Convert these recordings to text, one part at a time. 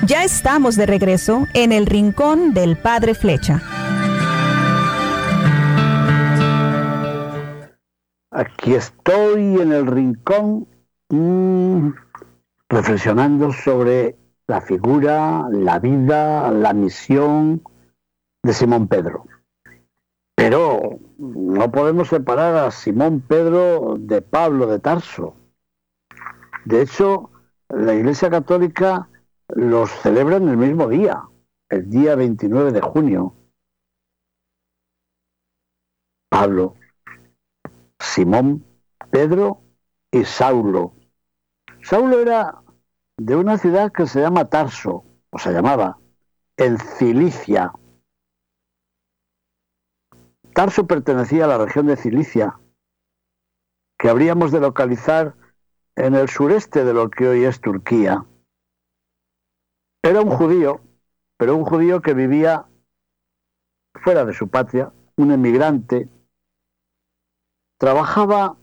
Ya estamos de regreso en el Rincón del Padre Flecha. Aquí estoy en el rincón reflexionando sobre la figura, la vida, la misión de Simón Pedro. Pero no podemos separar a Simón Pedro de Pablo de Tarso. De hecho, la Iglesia Católica los celebra en el mismo día, el día 29 de junio. Pablo, Simón, Pedro y Saulo. Saulo era de una ciudad que se llama Tarso, o se llamaba, en Cilicia. Tarso pertenecía a la región de Cilicia, que habríamos de localizar en el sureste de lo que hoy es Turquía. Era un judío, pero un judío que vivía fuera de su patria, un emigrante. Trabajaba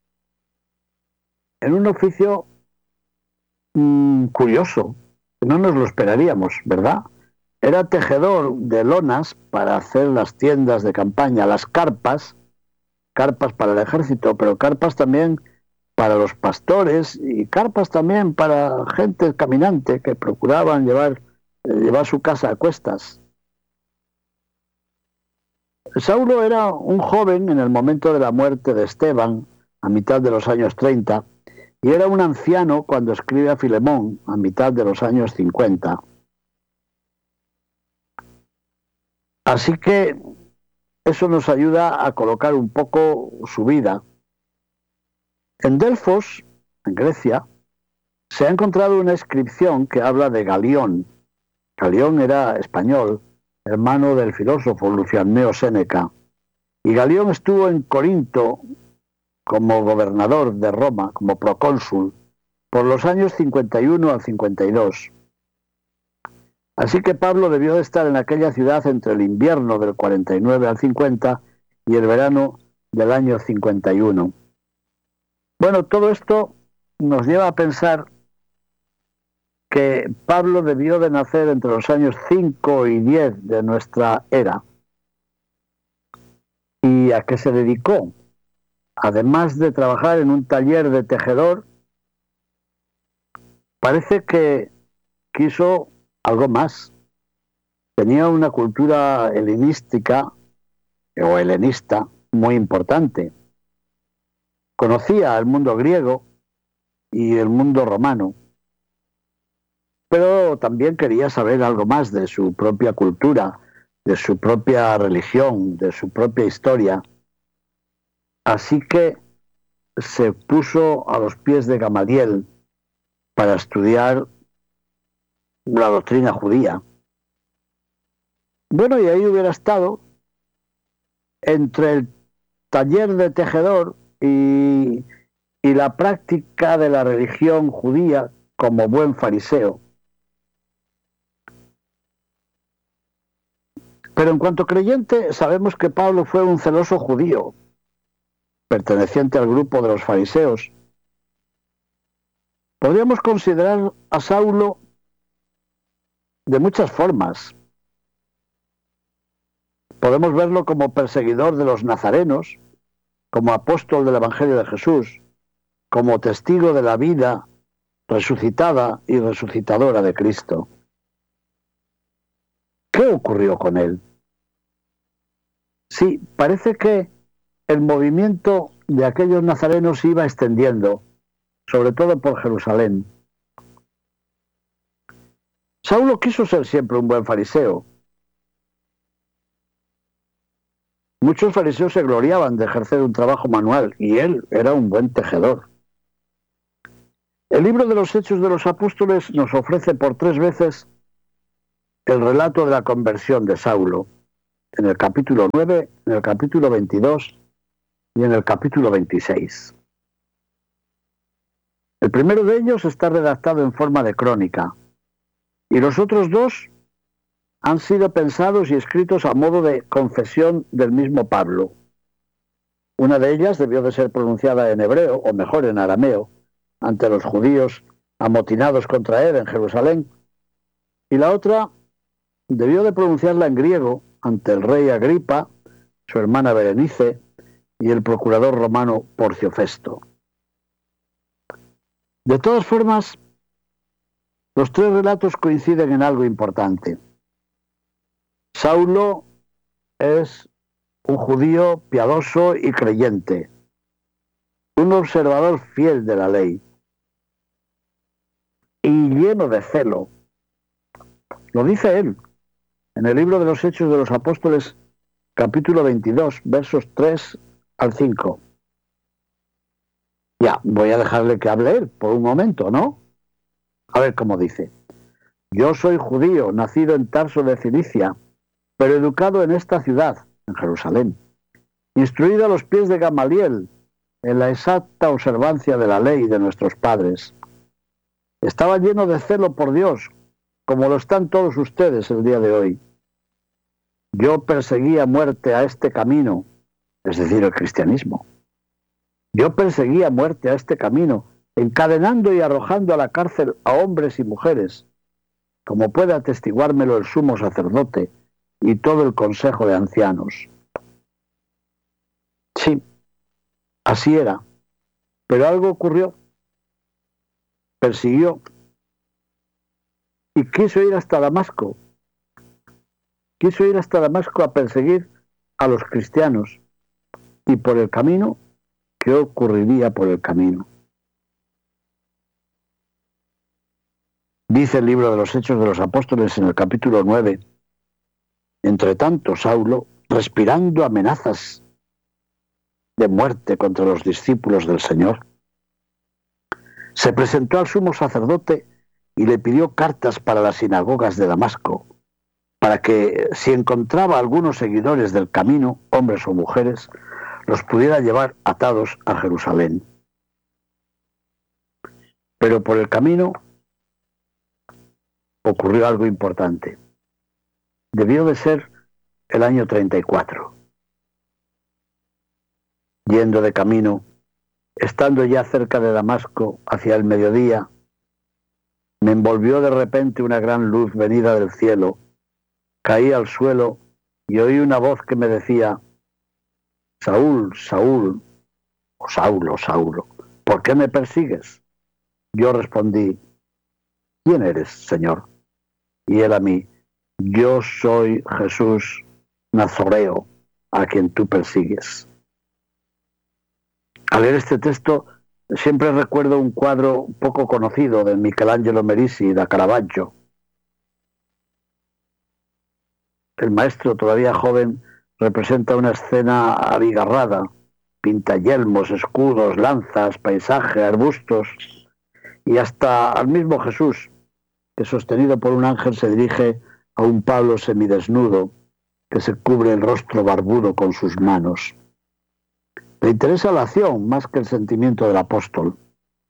en un oficio curioso, que no nos lo esperaríamos, ¿verdad? Era tejedor de lonas para hacer las tiendas de campaña, las carpas para el ejército, pero carpas también para los pastores y carpas también para gente caminante que procuraban llevar su casa a cuestas. Saulo era un joven en el momento de la muerte de Esteban, a mitad de los años 30, y era un anciano cuando escribe a Filemón, a mitad de los años 50. Así que eso nos ayuda a colocar un poco su vida. En Delfos, en Grecia, se ha encontrado una inscripción que habla de Galión. Galión era español, hermano del filósofo Luciano Séneca. Y Galión estuvo en Corinto como gobernador de Roma, como procónsul, por los años 51 al 52. Así que Pablo debió de estar en aquella ciudad entre el invierno del 49 al 50 y el verano del año 51. Bueno, todo esto nos lleva a pensar que Pablo debió de nacer entre los años 5 y 10 de nuestra era. ¿Y a qué se dedicó? Además de trabajar en un taller de tejedor, parece que quiso algo más. Tenía una cultura helenística o helenista muy importante. Conocía el mundo griego y el mundo romano, pero también quería saber algo más de su propia cultura, de su propia religión, de su propia historia. Así que se puso a los pies de Gamaliel para estudiar la doctrina judía. Bueno, y ahí hubiera estado entre el taller de tejedor y la práctica de la religión judía como buen fariseo. Pero en cuanto creyente, sabemos que Pablo fue un celoso judío, perteneciente al grupo de los fariseos. Podríamos considerar a Saulo de muchas formas. Podemos verlo como perseguidor de los nazarenos, como apóstol del Evangelio de Jesús, como testigo de la vida resucitada y resucitadora de Cristo. ¿Qué ocurrió con él? Sí, parece que el movimiento de aquellos nazarenos se iba extendiendo, sobre todo por Jerusalén. Saulo quiso ser siempre un buen fariseo. Muchos fariseos se gloriaban de ejercer un trabajo manual y él era un buen tejedor. El libro de los Hechos de los Apóstoles nos ofrece por 3 veces el relato de la conversión de Saulo, en el capítulo 9, en el capítulo 22 y en el capítulo 26. El primero de ellos está redactado en forma de crónica y los otros 2 han sido pensados y escritos a modo de confesión del mismo Pablo. Una de ellas debió de ser pronunciada en hebreo, o mejor en arameo, ante los judíos amotinados contra él en Jerusalén, y la otra debió de pronunciarla en griego ante el rey Agripa, su hermana Berenice y el procurador romano Porcio Festo. De todas formas, los tres relatos coinciden en algo importante. Saulo es un judío piadoso y creyente, un observador fiel de la ley y lleno de celo. Lo dice él en el libro de los Hechos de los Apóstoles, capítulo 22, versos 3 al 5. Ya, voy a dejarle que hable él por un momento, ¿no? A ver cómo dice. Yo soy judío, nacido en Tarso de Cilicia, pero educado en esta ciudad, en Jerusalén, instruido a los pies de Gamaliel, en la exacta observancia de la ley de nuestros padres. Estaba lleno de celo por Dios, como lo están todos ustedes el día de hoy. Yo perseguí a muerte a este camino, es decir, el cristianismo. Yo perseguí a muerte a este camino, encadenando y arrojando a la cárcel a hombres y mujeres, como puede atestiguármelo el sumo sacerdote y todo el consejo de ancianos. Sí, así era, pero algo ocurrió. Persiguió y quiso ir hasta Damasco. Quiso ir hasta Damasco a perseguir a los cristianos. Y por el camino, ¿qué ocurriría por el camino? Dice el libro de los Hechos de los Apóstoles en el capítulo 9. Entre tanto, Saulo, respirando amenazas de muerte contra los discípulos del Señor, se presentó al sumo sacerdote y le pidió cartas para las sinagogas de Damasco, para que, si encontraba algunos seguidores del camino, hombres o mujeres, los pudiera llevar atados a Jerusalén. Pero por el camino ocurrió algo importante. Debió de ser el año 34. Yendo de camino, estando ya cerca de Damasco, hacia el mediodía, me envolvió de repente una gran luz venida del cielo. Caí al suelo y oí una voz que me decía: Saúl, Saúl, o Saulo, Saulo, ¿por qué me persigues? Yo respondí: ¿quién eres, Señor? Y él a mí: yo soy Jesús Nazoreo, a quien tú persigues. Al leer este texto siempre recuerdo un cuadro poco conocido de Michelangelo Merisi da Caravaggio. El maestro, todavía joven, representa una escena abigarrada, pinta yelmos, escudos, lanzas, paisaje, arbustos y hasta al mismo Jesús, que sostenido por un ángel se dirige a un Pablo semidesnudo que se cubre el rostro barbudo con sus manos. Le interesa la acción más que el sentimiento del apóstol.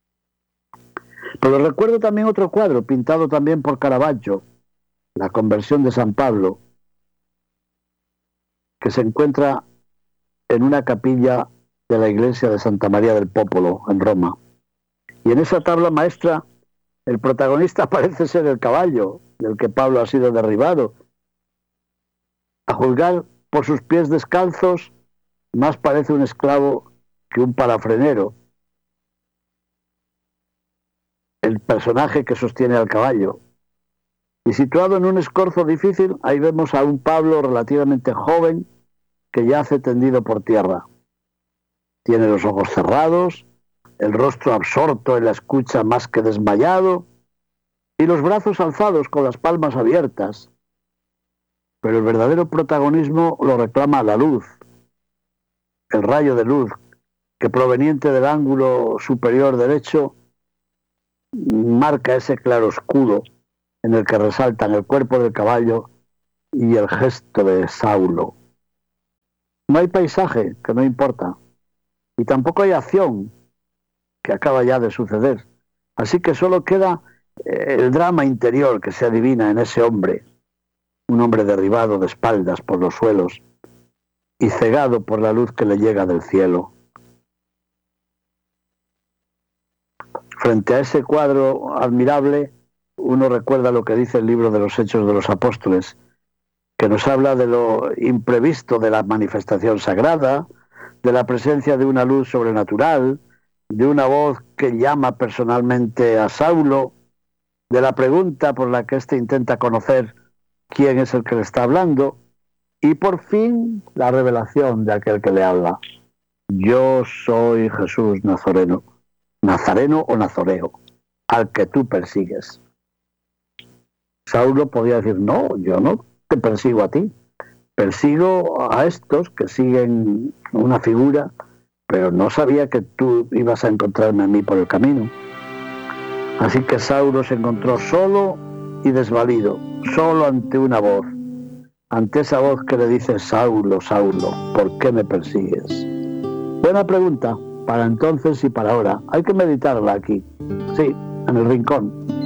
Pero recuerdo también otro cuadro, pintado también por Caravaggio, La conversión de San Pablo, que se encuentra en una capilla de la iglesia de Santa María del Popolo, en Roma. Y en esa tabla maestra, el protagonista parece ser el caballo del que Pablo ha sido derribado. A juzgar por sus pies descalzos, más parece un esclavo que un parafrenero, el personaje que sostiene al caballo. Y situado en un escorzo difícil, ahí vemos a un Pablo relativamente joven que yace tendido por tierra. Tiene los ojos cerrados, el rostro absorto en la escucha más que desmayado, y los brazos alzados con las palmas abiertas. Pero el verdadero protagonismo lo reclama la luz, el rayo de luz que, proveniente del ángulo superior derecho, marca ese claroscuro en el que resaltan el cuerpo del caballo y el gesto de Saulo. No hay paisaje, que no importa, y tampoco hay acción, que acaba ya de suceder. Así que solo queda el drama interior que se adivina en ese hombre, un hombre derribado de espaldas por los suelos y cegado por la luz que le llega del cielo. Frente a ese cuadro admirable, uno recuerda lo que dice el libro de los Hechos de los Apóstoles, que nos habla de lo imprevisto de la manifestación sagrada, de la presencia de una luz sobrenatural, de una voz que llama personalmente a Saulo, de la pregunta por la que éste intenta conocer quién es el que le está hablando, y por fin la revelación de aquel que le habla. Yo soy Jesús Nazareno o Nazoreo, al que tú persigues. Saulo podía decir, no, yo no te persigo a ti, persigo a estos que siguen una figura, pero no sabía que tú ibas a encontrarme a mí por el camino. Así que Saulo se encontró solo y desvalido, solo ante una voz, ante esa voz que le dice, Saulo, Saulo, ¿por qué me persigues? Buena pregunta, para entonces y para ahora. Hay que meditarla aquí, sí, en el rincón.